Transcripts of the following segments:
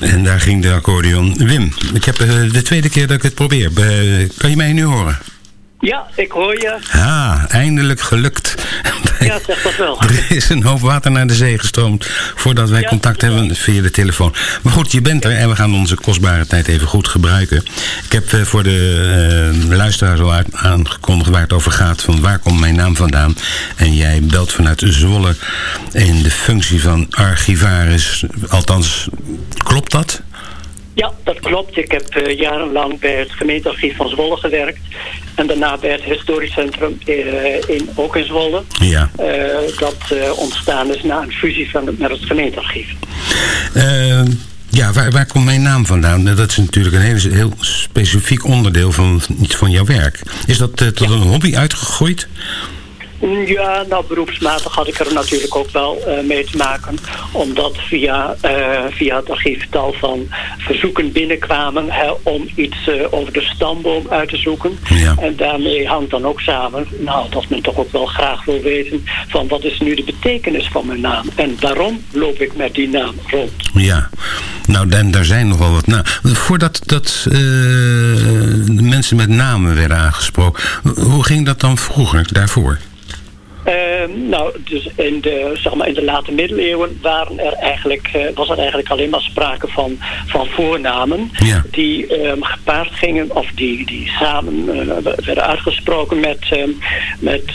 En daar ging de accordeon. Wim, ik heb de tweede keer dat ik het probeer. Kan je mij nu horen? Ja, ik hoor je. Eindelijk gelukt. Ja, zeg dat wel. Er is een hoop water naar de zee gestroomd voordat wij contact hebben via de telefoon. Maar goed, je bent er en we gaan onze kostbare tijd even goed gebruiken. Ik heb voor de luisteraars al aangekondigd waar het over gaat. Van waar komt mijn naam vandaan? En jij belt vanuit Zwolle in de functie van archivaris. Althans, klopt dat? Ja, dat klopt. Ik heb jarenlang bij het gemeentearchief van Zwolle gewerkt. En daarna bij het historisch centrum ook in Zwolle. Ja. Dat ontstaan is na een fusie met het gemeentearchief. Ja, waar komt mijn naam vandaan? Dat is natuurlijk een heel specifiek onderdeel van jouw werk. Is dat tot een hobby uitgegroeid? Ja, nou beroepsmatig had ik er natuurlijk ook wel mee te maken. Omdat via het archief tal van verzoeken binnenkwamen om iets over de stamboom uit te zoeken. Ja. En daarmee hangt dan ook samen, dat men toch ook wel graag wil weten van wat is nu de betekenis van mijn naam. En waarom loop ik met die naam rond? Ja, nou en daar zijn nogal wat namen. Voordat mensen met namen werden aangesproken, hoe ging dat dan vroeger daarvoor? Dus in de late middeleeuwen was er eigenlijk alleen maar sprake van voornamen die gepaard gingen of die samen werden uitgesproken met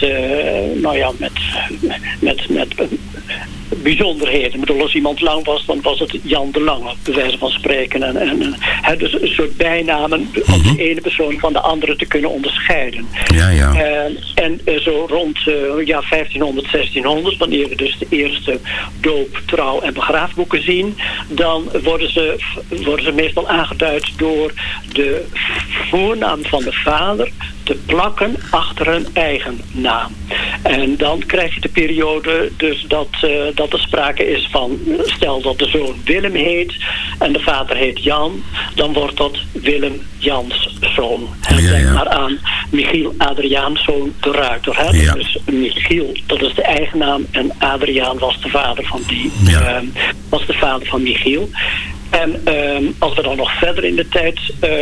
bijzonderheden. Ik bedoel, als iemand lang was, dan was het Jan de Lange, bij wijze van spreken. Dus een soort bijnamen om de ene persoon van de andere te kunnen onderscheiden. Ja. En zo rond 1500, 1600, wanneer we dus de eerste doop, trouw en begraafboeken zien, dan worden ze meestal aangeduid door de voornaam van de vader te plakken achter hun eigen naam. En dan krijg je de periode dus dat er sprake is van, stel dat de zoon Willem heet en de vader heet Jan, dan wordt dat Willem Janszoon. Denk maar aan Michiel Adriaanszoon de Ruiter. Ja. Dus Michiel, dat is de eigenaam en Adriaan was de vader van Michiel. En als we dan nog verder in de tijd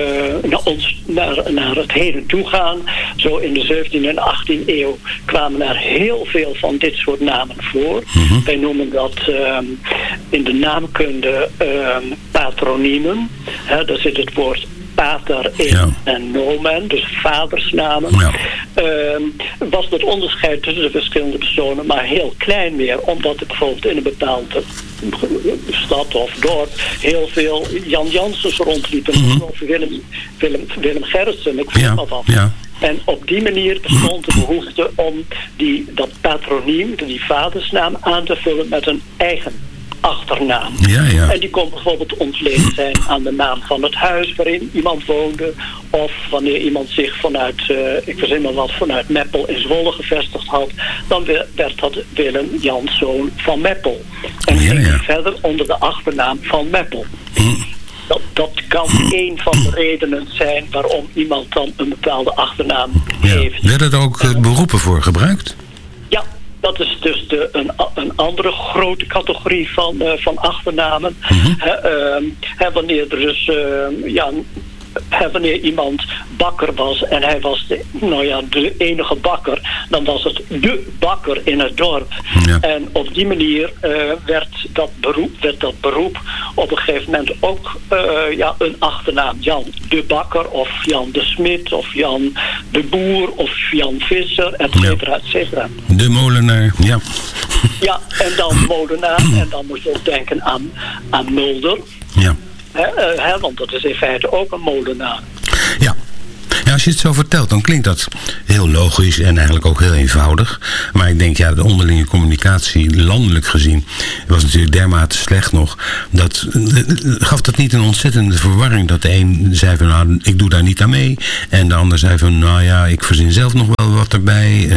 naar het heden toe gaan, zo in de 17e en 18e eeuw kwamen er heel veel van dit soort namen voor. Wij noemen dat in de naamkunde patroniemen. Daar zit het woord pater in en nomen, dus vadersnamen. Was het onderscheid tussen de verschillende personen maar heel klein meer, omdat er bijvoorbeeld in een bepaalde stad of dorp heel veel Jan Janssens rondliepen, of Willem Gerritsen, ik weet wat. Ja. En op die manier bestond de behoefte om dat patroniem, die vadersnaam, aan te vullen met een eigen achternaam. Ja. En die kon bijvoorbeeld ontleend zijn aan de naam van het huis waarin iemand woonde, of wanneer iemand zich vanuit Meppel in Zwolle gevestigd had, dan werd dat Willem Janszoon van Meppel. En ging verder onder de achternaam van Meppel. Dat kan een van de redenen zijn waarom iemand dan een bepaalde achternaam heeft. Werden er ook beroepen voor gebruikt? Ja. Dat is dus een andere grote categorie van achternamen. Wanneer er dus wanneer iemand bakker was en hij was de enige bakker, dan was het de bakker in het dorp. Ja. En op die manier werd dat beroep op een gegeven moment ook een achternaam. Jan de Bakker of Jan de Smit of Jan de Boer of Jan Visser, et cetera, et cetera. De molenaar, ja. Ja, en dan molenaar en dan moet je ook denken aan Mulder. Ja. Want dat is in feite ook een molenaar. Ja. Ja, als je het zo vertelt, dan klinkt dat heel logisch en eigenlijk ook heel eenvoudig. Maar ik denk, de onderlinge communicatie, landelijk gezien, was natuurlijk dermate slecht nog. Gaf dat niet een ontzettende verwarring dat de een zei van, ik doe daar niet aan mee. En de ander zei van, ik verzin zelf nog wel wat erbij.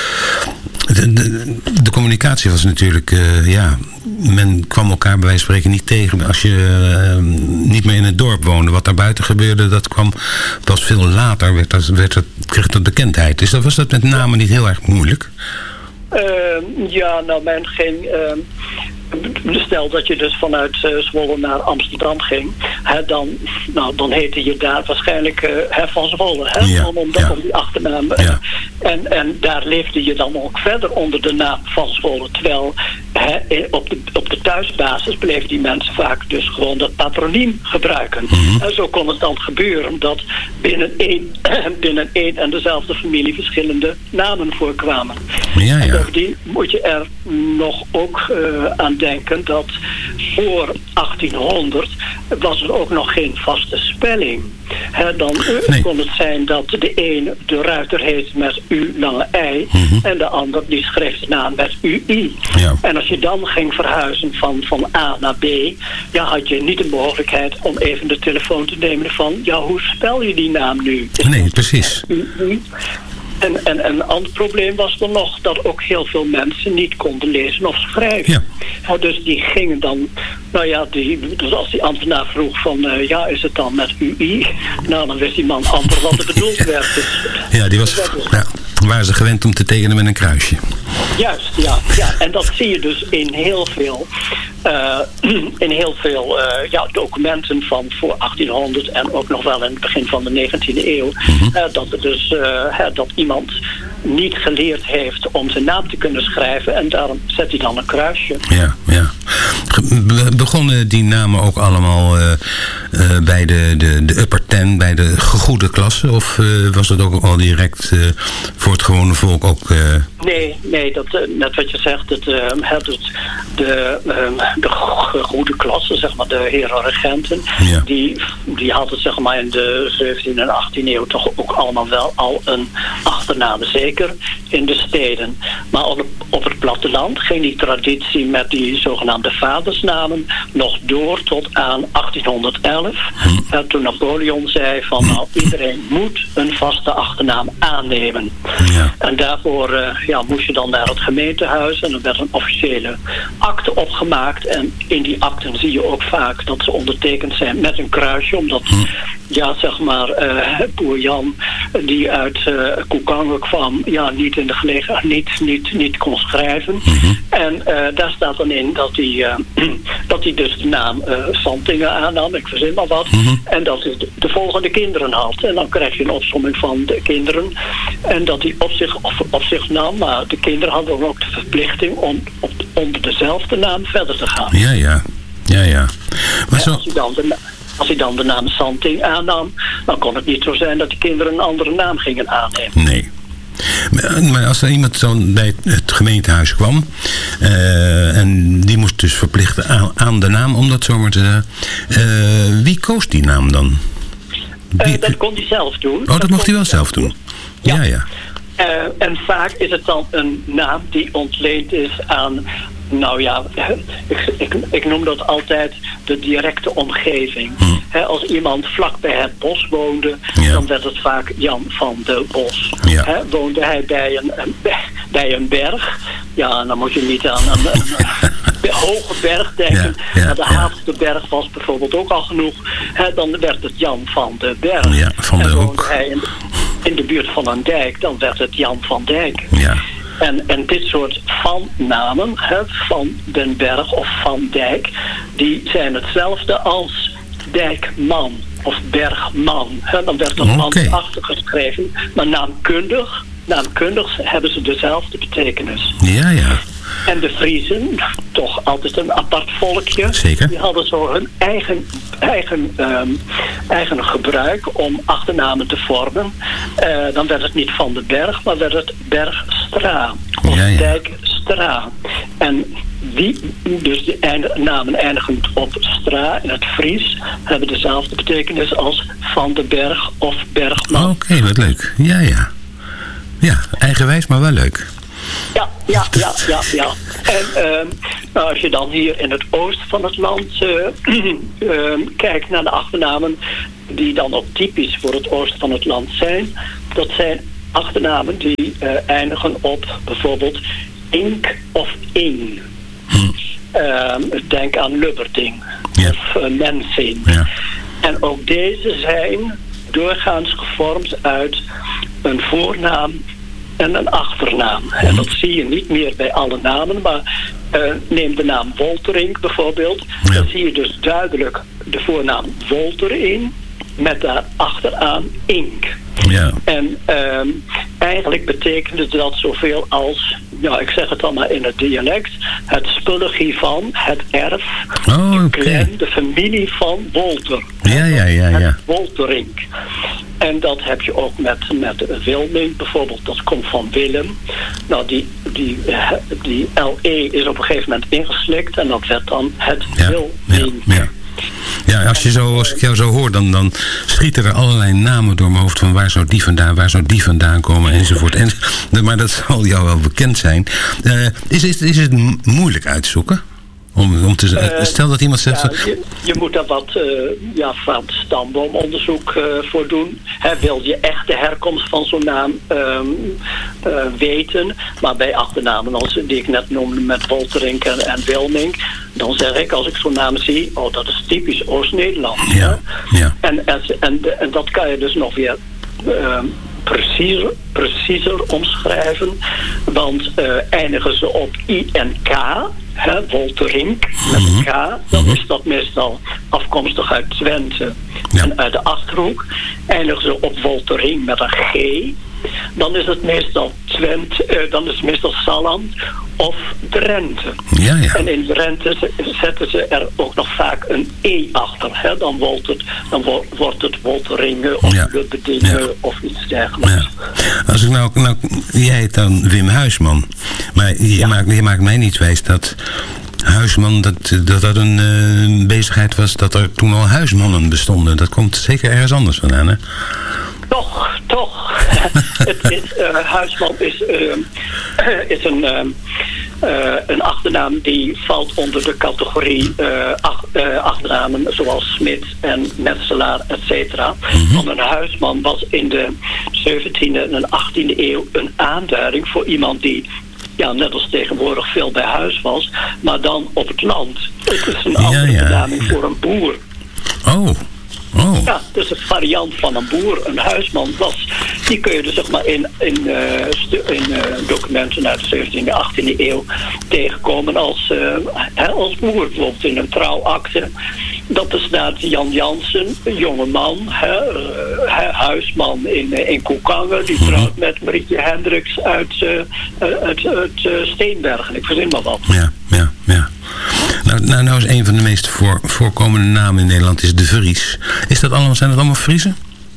De communicatie was natuurlijk, men kwam elkaar bij wijze van spreken niet tegen als je niet meer in het dorp woonde. Wat daar buiten gebeurde, dat kwam pas veel later, kreeg dat bekendheid. Dus was dat met name niet heel erg moeilijk? Men ging... Stel dat je dus vanuit Zwolle naar Amsterdam ging, dan heette je daar waarschijnlijk Van Zwolle, om die achternaam. En daar leefde je dan ook verder onder de naam Van Zwolle, terwijl op de thuisbasis bleven die mensen vaak dus gewoon dat patroniem gebruiken. En zo kon het dan gebeuren dat binnen één en dezelfde familie verschillende namen voorkwamen. En bovendien moet je er nog ook aan denken dat voor 1800 was er ook nog geen vaste spelling. Dan kon het zijn dat de een de Ruiter heet met U lange I en de ander die schreef de naam met UI. Ja. En als je dan ging verhuizen van A naar B, had je niet de mogelijkheid om even de telefoon te nemen van, hoe spel je die naam nu? Nee, precies. UI? En een ander probleem was er nog dat ook heel veel mensen niet konden lezen of schrijven. Ja. Dus die gingen dan, dus als die ambtenaar vroeg van, is het dan met UI? Dan wist die man amper wat er bedoeld werd. Dus, waren ze gewend om te tekenen met een kruisje. Juist, ja. En dat zie je dus in heel veel documenten van voor 1800 en ook nog wel in het begin van de 19e eeuw. Dat er dus dat iemand niet geleerd heeft om zijn naam te kunnen schrijven en daarom zet hij dan een kruisje. Ja. Begonnen die namen ook allemaal bij de upper ten, bij de gegoede klasse? Of was dat ook al direct voor het gewone volk ook... Nee, dat, net wat je zegt, de gegoede klasse, zeg maar, de heren regenten, die hadden zeg maar in de 17e en 18e eeuw toch ook allemaal wel al een achternaam, zeker in de steden. Maar op het platteland ging die traditie met die zogenaamde vadersnamen nog door tot aan 1811. Toen Napoleon zei van iedereen moet een vaste achternaam aannemen. Ja. En daarvoor moest je dan naar het gemeentehuis en er werd een officiële akte opgemaakt. En in die akten zie je ook vaak dat ze ondertekend zijn met een kruisje, omdat boer Jan die uit Koekangen kwam, niet in de gelegenheid, niet kon schrijven. En daar staat dan in dat hij dus de naam Santingen aannam, ik verzin maar wat, en dat hij de volgende kinderen had. En dan krijg je een opsomming van de kinderen en dat hij op zich nam, maar de kinderen hadden ook de verplichting om onder dezelfde naam verder te gaan. Ja. Maar zo... Als hij dan de naam Santing aannam, dan kon het niet zo zijn dat de kinderen een andere naam gingen aannemen. Nee. Maar als er iemand zo bij het gemeentehuis kwam, en die moest dus verplichten aan de naam, om dat zomaar te zeggen, wie koos die naam dan? Dat kon hij zelf doen. Oh, dat mocht hij wel zelf doen? Ja. En vaak is het dan een naam die ontleend is aan... ik noem dat altijd de directe omgeving. Als iemand vlak bij het bos woonde, dan werd het vaak Jan van de Bos. Woonde hij bij een berg, dan moet je niet aan een hoge berg denken. Maar de Haafste berg was bijvoorbeeld ook al genoeg. Dan werd het Jan van de Berg. Ja, van de Hoek. Woonde hij in de buurt van een dijk, dan werd het Jan van Dijk. Ja. En dit soort van-namen, Van den Berg of Van Dijk, die zijn hetzelfde als Dijkman of Bergman. Dan werd dat man achter geschreven, maar naamkundig hebben ze dezelfde betekenis. Ja. En de Friezen, toch altijd een apart volkje. Zeker. Die hadden zo hun eigen gebruik om achternamen te vormen. Dan werd het niet Van den Berg, maar werd het Bergstra of Dijkstra. En dus de namen eindigend op stra in het Fries hebben dezelfde betekenis als Van den Berg of Bergman. Oké, wat leuk. Ja. Ja, eigenwijs, maar wel leuk. Ja. En als je dan hier in het oosten van het land kijkt naar de achternamen die dan ook typisch voor het oosten van het land zijn, dat zijn achternamen die eindigen op bijvoorbeeld Ink of Ing. Denk aan Lubberding of Mensing. Ja. En ook deze zijn doorgaans gevormd uit een voornaam en een achternaam. En dat zie je niet meer bij alle namen, maar neem de naam Wolterink bijvoorbeeld. Ja. Dan zie je dus duidelijk de voornaam Wolter in, met daar achteraan Ink. Ja. En eigenlijk betekende dat zoveel als, ja, ik zeg het dan maar in het dialect, het spullen hiervan, het erf, de clan, de familie van Wolter. Ja. Wolterink. En dat heb je ook met Wilmink bijvoorbeeld, dat komt van Willem. Nou, die LE is op een gegeven moment ingeslikt en dat werd dan het Wilmink. Ja, als ik jou zo hoor, dan schieten er allerlei namen door mijn hoofd van waar zou die vandaan komen enzovoort. Maar dat zal jou wel bekend zijn. Is het moeilijk uitzoeken? Stel dat iemand zegt... Ja, je moet daar wat van stamboomonderzoek voor doen. Wil je echt de herkomst van zo'n naam weten? Maar bij achternamen die ik net noemde met Wolterink en Wilmink, dan zeg ik, als ik zo'n naam zie, dat is typisch Oost-Nederland. Ja. En dat kan je dus nog weer preciezer omschrijven. Want eindigen ze op I en K, Wolterink met een K, dan is dat meestal afkomstig uit Twente en uit de Achterhoek. Eindigen ze op Wolterink met een G, dan is het meestal meestal Salland of Drenthe. Ja. En in Drenthe zetten ze er ook nog vaak een E achter. Dan wordt het Wolteringen of Lubbedingen of iets dergelijks. Ja. Als ik jij heet dan Wim Huisman. Maar je maakt mij niet wijs dat Huisman, dat een bezigheid was, dat er toen al huismannen bestonden. Dat komt zeker ergens anders vandaan, hè? Toch. Huisman is een achternaam die valt onder de categorie achternamen zoals Smit en Metselaar, etc. Want een huisman was in de 17e en 18e eeuw een aanduiding voor iemand die, ja, net als tegenwoordig, veel bij huis was, maar dan op het land. Het is een andere benaming voor een boer. Oh. Ja, dus een variant van een boer, een huisman was. Die kun je dus zeg maar in documenten uit de 17e, 18e eeuw tegenkomen als boer. Bijvoorbeeld in een trouwakte. Dat is daar Jan Jansen, een jonge man, huisman in Koekangen. Die trouwt met Marietje Hendricks uit Steenbergen. Ik verzin maar wat. Ja. Nou is een van de meest voorkomende namen in Nederland is De Vries. Zijn dat allemaal Friezen?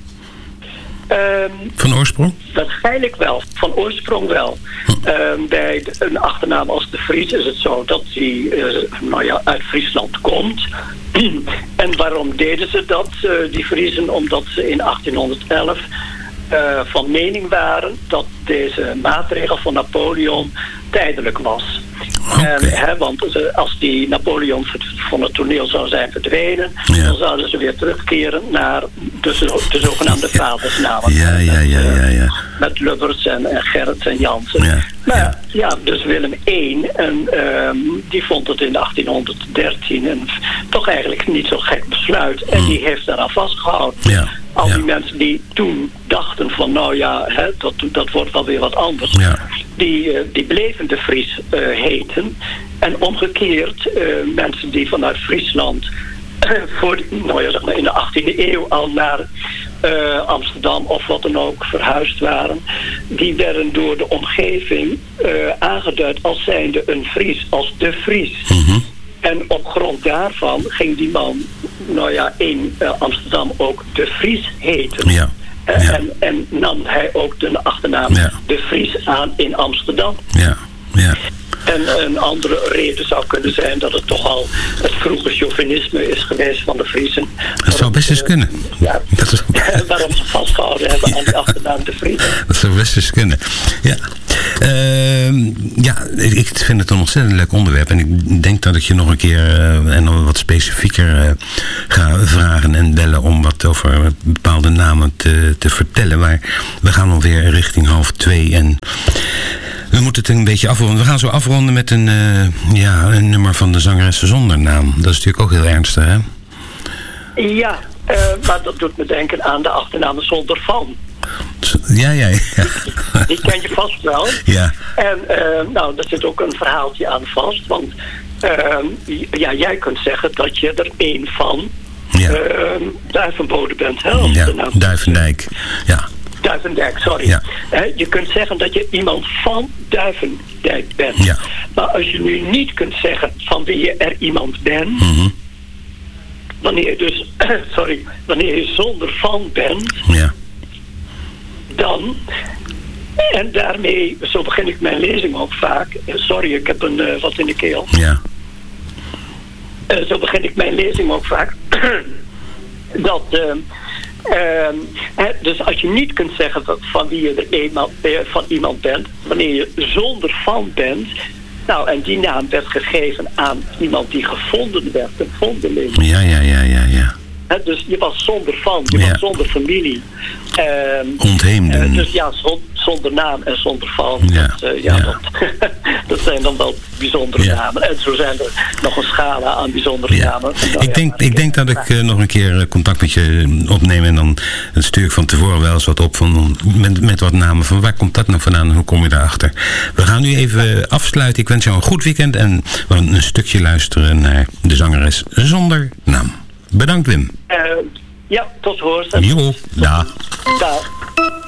Van oorsprong? Waarschijnlijk wel. Van oorsprong wel. Bij een achternaam als De Vries is het zo dat die uit Friesland komt. En waarom deden ze dat, die Friezen? Omdat ze in 1811 van mening waren dat deze maatregel van Napoleon tijdelijk was. Want als die Napoleon van het toneel zou zijn verdwenen, dan zouden ze weer terugkeren naar de zogenaamde vadersnamen. Ja. Met Lubbers en Gerrits en Jansen. Dus Willem I, die vond het in 1813 toch eigenlijk niet zo gek besluit. En die heeft daaraan vastgehouden. Ja. Al die mensen die toen dachten van dat wordt wel weer wat anders. Ja. Die bleven De Vries heten. En omgekeerd, mensen die vanuit Friesland in de 18e eeuw al naar Amsterdam of wat dan ook verhuisd waren, die werden door de omgeving aangeduid als zijnde een Fries, als de Fries. En op grond daarvan ging die man in Amsterdam ook De Vries heten. Ja. En nam hij ook de achternaam De Vries aan in Amsterdam. Ja. En een andere reden zou kunnen zijn dat het toch al het vroege chauvinisme is geweest van de Friezen. Dat zou best eens kunnen. Waarom ze vastgehouden hebben aan die achternaam De Vries. Dat zou best eens kunnen. Ja. Ik vind het een ontzettend leuk onderwerp. En ik denk dat ik je nog een keer en nog wat specifieker ga vragen en bellen om wat over bepaalde namen te vertellen. Maar we gaan alweer richting 1:30 en we moeten het een beetje afronden. We gaan zo afronden met een nummer van de zangeres zonder naam. Dat is natuurlijk ook heel ernstig, hè? Ja, maar dat doet me denken aan de achternaam zonder van. Ja. Die ken je vast wel. Ja. En nou, daar zit ook een verhaaltje aan vast. Want jij kunt zeggen dat je er één van Duivenbode bent. Hè? Ja, Duivendijk. Ja. Duivendijk, sorry. Ja. Je kunt zeggen dat je iemand van Duivendijk bent. Ja. Maar als je nu niet kunt zeggen van wie je er iemand bent... Mm-hmm. Wanneer je zonder van bent... Ja. Dan... En daarmee, zo begin ik mijn lezing ook vaak. Sorry, ik heb wat in de keel. Ja. Zo begin ik mijn lezing ook vaak. Dat... dus als je niet kunt zeggen van wie je er van iemand bent... wanneer je zonder van bent... Nou, en die naam werd gegeven aan iemand die gevonden werd, een vondeling. Ja. Dus je was zonder van, je was zonder familie. Ontheemden. Dus ja, zonder naam en zonder van. Ja. Dat zijn dan wel bijzondere namen. En zo zijn er nog een schala aan bijzondere namen. Ik denk dat ik nog een keer contact met je opneem... en dan stuur ik van tevoren wel eens wat op met wat namen. Van waar komt dat nou vandaan en hoe kom je daarachter? We gaan nu even afsluiten. Ik wens jou een goed weekend en we gaan een stukje luisteren naar de zangeres zonder naam. Bedankt, Wim. Ja, tot hoors. Jo, dag. Dag.